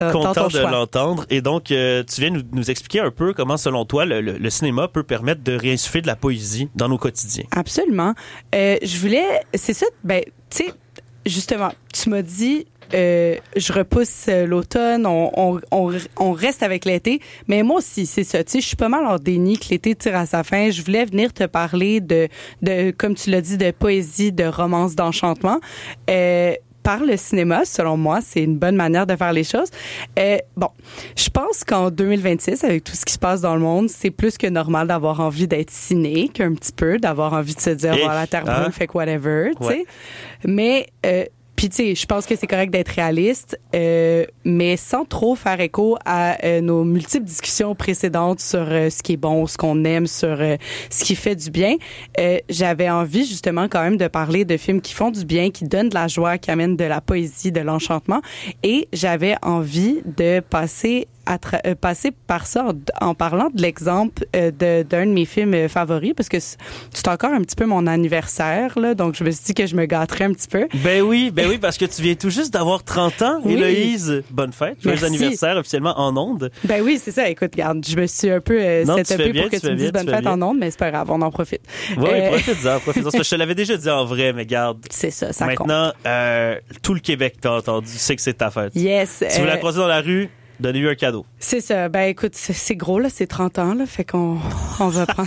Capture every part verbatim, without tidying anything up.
Content de l'entendre. Et donc, euh, tu viens nous, nous expliquer un peu comment, selon toi, le, le, le cinéma peut permettre de réinsuffler de la poésie dans nos quotidiens. Absolument. Euh, je voulais... C'est ça, ben, tu sais, justement, tu m'as dit... Euh, je repousse l'automne, on, on, on, on reste avec l'été, mais moi aussi, c'est ça. Tu sais, je suis pas mal en déni que l'été tire à sa fin. Je voulais venir te parler de, de comme tu l'as dit, de poésie, de romance, d'enchantement. Euh, par le cinéma, selon moi, c'est une bonne manière de faire les choses. Euh, bon, je pense qu'en deux mille vingt-six, avec tout ce qui se passe dans le monde, c'est plus que normal d'avoir envie d'être cynique un petit peu, d'avoir envie de se dire, Et, voilà, la terre brûle, hein? fait que whatever, tu sais. Ouais. Mais... Euh, Puis, tu sais, je pense que c'est correct d'être réaliste, euh, mais sans trop faire écho à euh, nos multiples discussions précédentes sur euh, ce qui est bon, ce qu'on aime, sur euh, ce qui fait du bien. Euh, j'avais envie, justement, quand même de parler de films qui font du bien, qui donnent de la joie, qui amènent de la poésie, de l'enchantement. Et j'avais envie de passer à tra- euh, passer par ça en, en parlant de l'exemple euh, de, d'un de mes films euh, favoris, parce que c'est, c'est encore un petit peu mon anniversaire, là, donc je me suis dit que je me gâterais un petit peu. Ben oui, ben oui, parce que tu viens tout juste d'avoir trente ans, Oui. Héloïse. Bonne fête, joyeux Merci. anniversaire officiellement en ondes. Ben oui, c'est ça. Écoute, regarde, je me suis un peu euh, Non, tu setupée fais bien, pour que tu tu, fais me dises bien, tu bonne fais fête bien. en ondes, mais c'est pas grave, on en profite. Oui, Euh, profite-en, profite-en. Parce que je te l'avais déjà dit en vrai, mais garde. C'est ça, ça compte. Maintenant, euh, tout le Québec t'a entendu, sait que c'est ta fête. Yes. Si vous euh, la croisez dans la rue, donnez-lui un cadeau. C'est ça. Ben écoute, c'est, c'est gros là, c'est trente ans là, fait qu'on on va prendre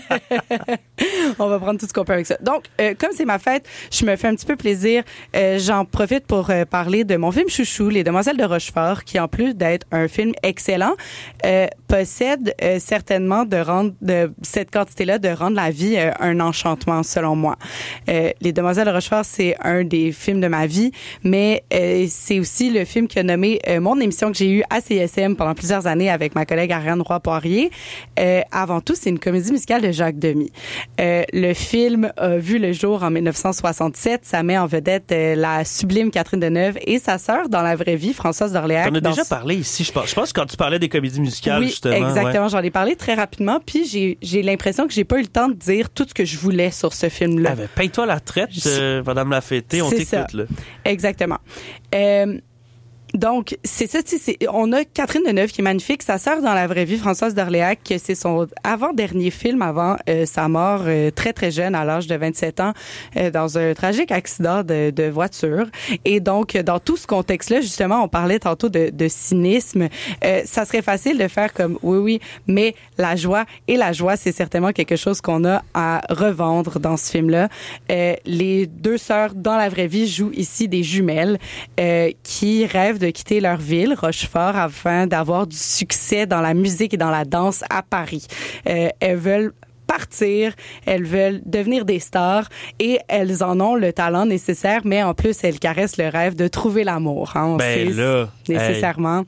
on va prendre tout ce qu'on peut avec ça. Donc euh, comme c'est ma fête, je me fais un petit peu plaisir. Euh, j'en profite pour euh, parler de mon film chouchou, Les Demoiselles de Rochefort, qui en plus d'être un film excellent, euh, possède euh, certainement de rendre de cette quantité-là de rendre la vie euh, un enchantement selon moi. Euh, Les Demoiselles de Rochefort, c'est un des films de ma vie, mais euh, c'est aussi le film qui a nommé euh, mon émission que j'ai eue à C S M pendant plusieurs années avec ma collègue Ariane Roy-Poirier. Euh, avant tout, c'est une comédie musicale de Jacques Demy. Euh, le film a vu le jour en dix-neuf cent soixante-sept. Ça met en vedette euh, la sublime Catherine Deneuve et sa sœur dans la vraie vie, Françoise d'Orléac. T'en as dans déjà ce... parlé ici, je pense. Je pense que quand tu parlais des comédies musicales, oui, justement. exactement. Ouais. J'en ai parlé très rapidement, puis j'ai, j'ai l'impression que j'ai pas eu le temps de dire tout ce que je voulais sur ce film-là. Ah ben, paye-toi la traite, euh, Madame Lafayette, on C'est t'écoute, ça. là. Exactement. Euh, Donc, c'est ça, tu sais, c'est- on a Catherine Deneuve qui est magnifique, sa sœur dans la vraie vie, Françoise d'Orléac, que c'est son avant-dernier film avant euh, sa mort euh, très, très jeune, à l'âge de vingt-sept ans, euh, dans un tragique accident de, de voiture. Et donc, dans tout ce contexte-là, justement, on parlait tantôt de, de cynisme. Euh, ça serait facile de faire comme, oui, oui, mais la joie, et la joie, c'est certainement quelque chose qu'on a à revendre dans ce film-là. Euh, les deux sœurs dans la vraie vie jouent ici des jumelles euh, qui rêvent de quitter leur ville, Rochefort, afin d'avoir du succès dans la musique et dans la danse à Paris. Euh, elles veulent partir, elles veulent devenir des stars et elles en ont le talent nécessaire, mais en plus, elles caressent le rêve de trouver l'amour. Hein, on Ben sait là, nécessairement. Hey.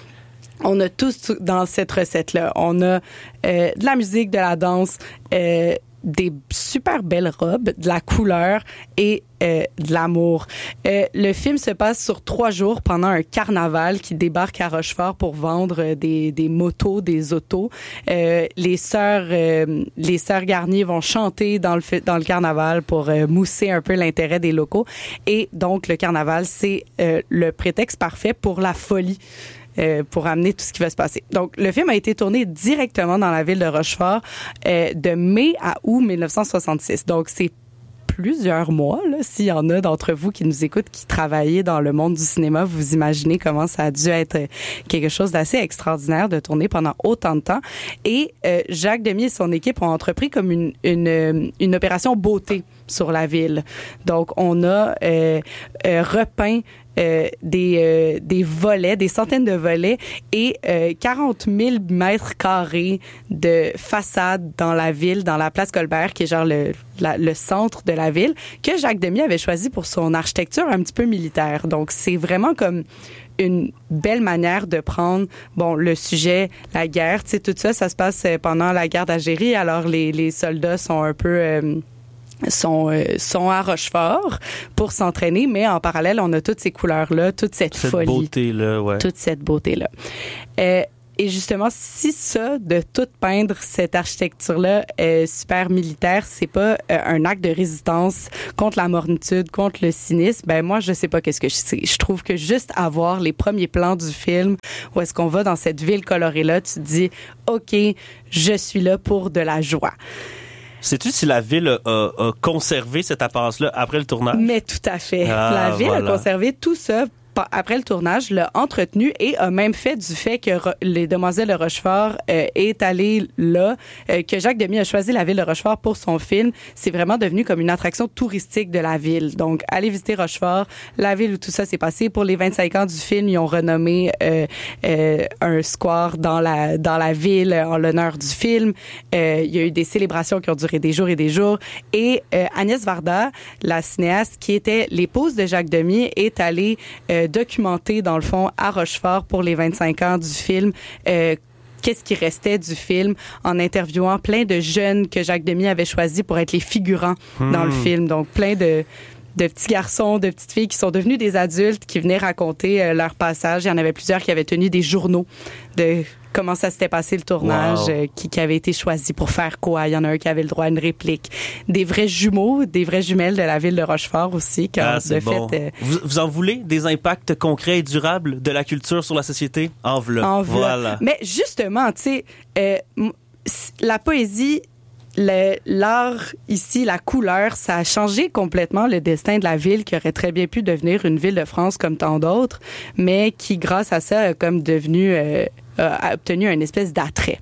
On a tous dans cette recette-là. On a euh, de la musique, de la danse, euh, des super belles robes, de la couleur et euh, de l'amour. Euh, le film se passe sur trois jours pendant un carnaval qui débarque à Rochefort pour vendre des, des motos, des autos. Euh, les sœurs, euh, les sœurs Garnier vont chanter dans le dans le carnaval pour euh, mousser un peu l'intérêt des locaux. Et donc le carnaval, c'est euh, le prétexte parfait pour la folie. Euh, pour amener tout ce qui va se passer. Donc, le film a été tourné directement dans la ville de Rochefort euh, de mai à août dix-neuf cent soixante-six. Donc, c'est plusieurs mois, là, s'il y en a d'entre vous qui nous écoutent, qui travaillaient dans le monde du cinéma, vous imaginez comment ça a dû être quelque chose d'assez extraordinaire de tourner pendant autant de temps. Et euh, Jacques Demy et son équipe ont entrepris comme une, une, une opération beauté sur la ville. Donc, on a euh, euh, repeint Euh, des euh, des volets, des centaines de volets et euh, quarante mille mètres carrés de façade dans la ville, dans la place Colbert, qui est genre le la, le centre de la ville, que Jacques Demy avait choisi pour son architecture un petit peu militaire. Donc, c'est vraiment comme une belle manière de prendre, bon, le sujet, la guerre, tu sais, tout ça, ça se passe pendant la guerre d'Algérie, alors les, les soldats sont un peu... Euh, sont euh, sont à Rochefort pour s'entraîner, mais en parallèle, on a toutes ces couleurs-là, toute cette, cette folie. Cette beauté-là, ouais. Toute cette beauté-là. Euh, et justement, si ça, de tout peindre cette architecture-là euh, super militaire, c'est pas euh, un acte de résistance contre la mornitude, contre le cynisme, ben moi, je sais pas qu'est-ce que je sais. Je trouve que juste avoir les premiers plans du film, où est-ce qu'on va dans cette ville colorée-là, tu te dis, OK, je suis là pour de la joie. Sais-tu si la ville a, a, a conservé cette apparence-là après le tournage? Mais tout à fait. Ah, la ville voilà. a conservé tout ça après le tournage, l'a entretenu et a même fait du fait que Ro- les Demoiselles de Rochefort euh, est allé là, euh, que Jacques Demy a choisi la ville de Rochefort pour son film. C'est vraiment devenu comme une attraction touristique de la ville. Donc, allez visiter Rochefort, la ville où tout ça s'est passé. Pour les vingt-cinq ans du film, ils ont renommé euh, euh, un square dans la dans la ville en l'honneur du film. Euh, il y a eu des célébrations qui ont duré des jours et des jours. Et euh, Agnès Varda, la cinéaste qui était l'épouse de Jacques Demy, est allée euh, documenté, dans le fond, à Rochefort pour les vingt-cinq ans du film. Euh, qu'est-ce qui restait du film en interviewant plein de jeunes que Jacques Demy avait choisis pour être les figurants mmh. dans le film. Donc, plein de de petits garçons, de petites filles qui sont devenus des adultes, qui venaient raconter euh, leur passage. Il y en avait plusieurs qui avaient tenu des journaux de comment ça s'était passé le tournage, wow. euh, qui, qui avait été choisi pour faire quoi. Il y en a un qui avait le droit à une réplique. Des vrais jumeaux, des vraies jumelles de la ville de Rochefort aussi. Ah, c'est de bon. fait, euh, vous, vous en voulez des impacts concrets et durables de la culture sur la société? En v'là. En v'là. Voilà. Mais justement, tu sais, euh, la poésie, Le, l'art ici, la couleur, ça a changé complètement le destin de la ville qui aurait très bien pu devenir une ville de France comme tant d'autres, mais qui, grâce à ça, a comme devenu, euh, a obtenu une espèce d'attrait.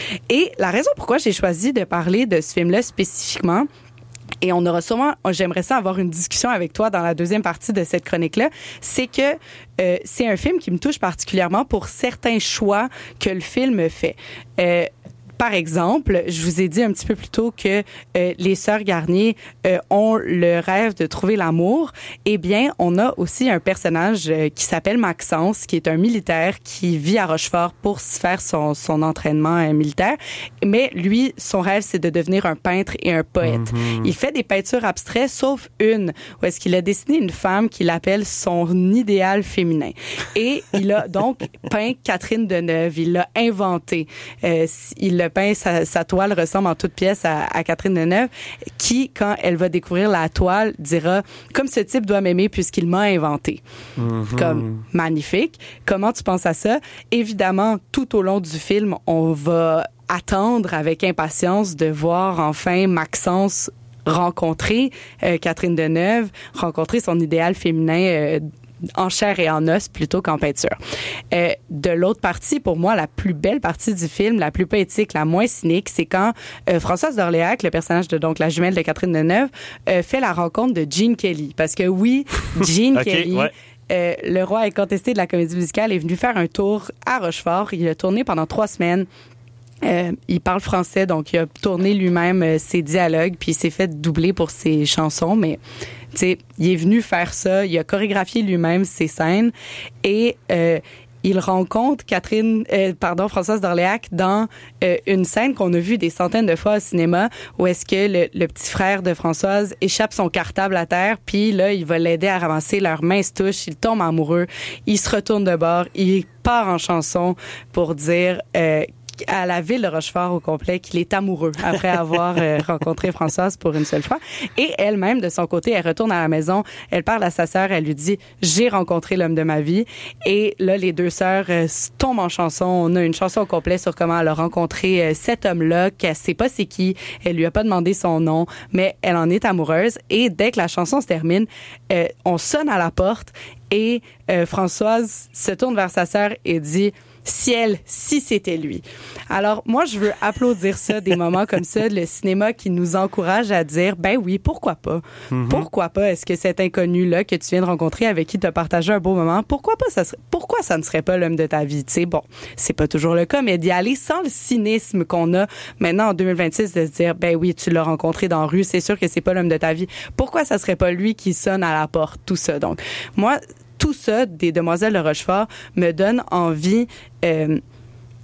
Et la raison pourquoi j'ai choisi de parler de ce film-là spécifiquement, et on aura sûrement, j'aimerais ça avoir une discussion avec toi dans la deuxième partie de cette chronique-là, c'est que euh, c'est un film qui me touche particulièrement pour certains choix que le film fait. Euh, Par exemple, je vous ai dit un petit peu plus tôt que euh, les sœurs Garnier euh, ont le rêve de trouver l'amour. Eh bien, on a aussi un personnage euh, qui s'appelle Maxence, qui est un militaire qui vit à Rochefort pour faire son, son entraînement euh, militaire. Mais lui, son rêve, c'est de devenir un peintre et un poète. Mm-hmm. Il fait des peintures abstraites, sauf une, où est-ce qu'il a dessiné une femme qu'il appelle son idéal féminin. Et il a donc peint Catherine Deneuve. Il l'a inventée. Euh, il l'a peint, sa, sa toile ressemble en toute pièce à, à Catherine Deneuve, qui, quand elle va découvrir la toile, dira « Comme ce type doit m'aimer puisqu'il m'a inventé. Mm-hmm. » Comme magnifique. Comment tu penses à ça? Évidemment, tout au long du film, on va attendre avec impatience de voir enfin Maxence rencontrer euh, Catherine Deneuve, rencontrer son idéal féminin euh, en chair et en os plutôt qu'en peinture. Euh, de l'autre partie, pour moi, la plus belle partie du film, la plus poétique, la moins cynique, c'est quand euh, Françoise d'Orléac, le personnage de donc la jumelle de Catherine Deneuve, euh, fait la rencontre de Gene Kelly. Parce que oui, Gene okay, Kelly... Ouais. Euh, le roi incontesté de la comédie musicale est venu faire un tour à Rochefort. Il a tourné pendant trois semaines. Euh, il parle français, donc il a tourné lui-même euh, ses dialogues, puis il s'est fait doubler pour ses chansons, mais tu sais, il est venu faire ça, il a chorégraphié lui-même ses scènes, et euh, il rencontre Catherine, euh, pardon, Françoise d'Orléac dans euh, une scène qu'on a vue des centaines de fois au cinéma, où est-ce que le, le petit frère de Françoise échappe son cartable à terre, puis là, il va l'aider à ramasser, leurs mains se touchent, il tombe amoureux, il se retourne de bord, il part en chanson pour dire euh, à la ville de Rochefort au complet qu'il est amoureux après avoir euh, rencontré Françoise pour une seule fois. Et elle-même, de son côté, elle retourne à la maison, elle parle à sa sœur, elle lui dit « J'ai rencontré l'homme de ma vie ». Et là, les deux sœurs euh, tombent en chanson. On a une chanson au complet sur comment elle a rencontré euh, cet homme-là, qu'elle sait pas c'est qui, elle lui a pas demandé son nom, mais elle en est amoureuse. Et dès que la chanson se termine, euh, on sonne à la porte et euh, Françoise se tourne vers sa sœur et dit « Ciel, si c'était lui. » Alors, moi, je veux applaudir ça, des moments comme ça, le cinéma qui nous encourage à dire, ben oui, pourquoi pas? Mm-hmm. Pourquoi pas? Est-ce que cet inconnu-là que tu viens de rencontrer, avec qui tu as partagé un beau moment, pourquoi pas ça serait, pourquoi ça ne serait pas l'homme de ta vie? Tu sais, bon, c'est pas toujours le cas, mais d'y aller sans le cynisme qu'on a maintenant en deux mille vingt-six, de se dire, ben oui, tu l'as rencontré dans la rue, c'est sûr que c'est pas l'homme de ta vie. Pourquoi ça serait pas lui qui sonne à la porte? Tout ça. Donc, moi, tout ça des Demoiselles de Rochefort me donne envie euh,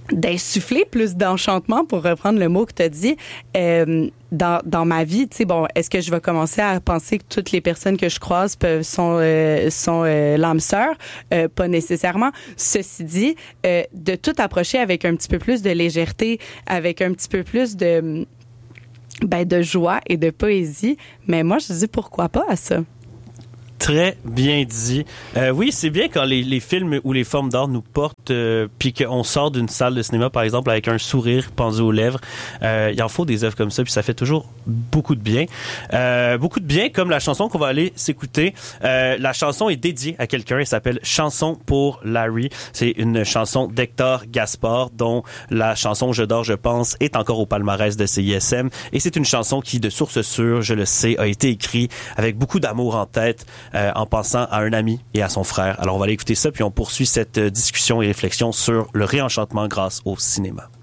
d'insuffler plus d'enchantement, pour reprendre le mot que tu as dit, euh, dans, dans ma vie. Tu sais, bon, est-ce que je vais commencer à penser que toutes les personnes que je croise peuvent, sont, euh, sont euh, l'âme sœur? Euh, pas nécessairement. Ceci dit, euh, de tout approcher avec un petit peu plus de légèreté, avec un petit peu plus de, ben, de joie et de poésie. Mais moi, je dis pourquoi pas à ça? Très bien dit. Euh, oui, c'est bien quand les, les films ou les formes d'art nous portent, euh, puis qu'on sort d'une salle de cinéma, par exemple, avec un sourire pendu aux lèvres. Euh, il en faut des œuvres comme ça, puis ça fait toujours beaucoup de bien. Euh, beaucoup de bien, comme la chanson qu'on va aller s'écouter. Euh, la chanson est dédiée à quelqu'un. Elle s'appelle Chanson pour Larry. C'est une chanson d'Hector Gaspard, dont la chanson Je dors, je pense est encore au palmarès de C I S M. Et c'est une chanson qui, de source sûre, je le sais, a été écrite avec beaucoup d'amour en tête, Euh, en pensant à un ami et à son frère. Alors, on va aller écouter ça, puis on poursuit cette euh, discussion et réflexion sur le réenchantement grâce au cinéma.